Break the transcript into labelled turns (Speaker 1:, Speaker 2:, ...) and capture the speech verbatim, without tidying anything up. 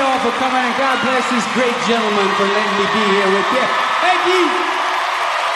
Speaker 1: all for coming, and God bless these great gentlemen for letting me be here with you. Thank you.